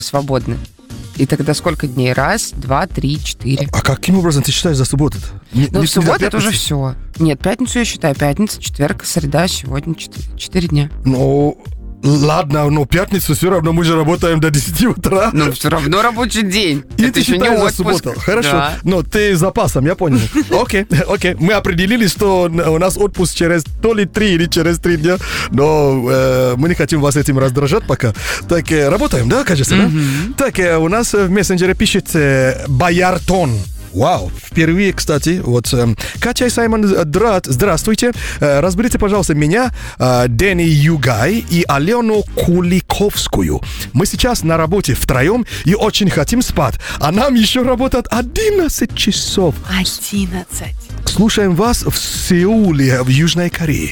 свободны. И тогда сколько дней? 1, 2, 3, 4. А каким образом ты считаешь за субботу-то? В субботу это уже все. Нет, пятницу я считаю. Пятница, четверг, среда, сегодня 4 дня. Ну, ладно, но пятницу все равно мы же работаем до 10 утра. Ну, все равно рабочий день. И это ты еще не считаешь за отпуск. субботу. Хорошо. Да. Но ты с запасом, я понял. Окей. Мы определили, что у нас отпуск через то ли 3 или через 3 дня. Но мы не хотим вас этим раздражать пока. Так, работаем, да, кажется, да? Так, у нас в мессенджере пишет Бояртон. Вау, впервые, кстати, вот Катя и Саймон, здравствуйте. Разберите, пожалуйста, меня, Дэнни Югай и Алену Куликовскую. Мы сейчас на работе втроем и очень хотим спать, а нам еще работать 11 часов. 11. Слушаем вас в Сеуле, в Южной Корее.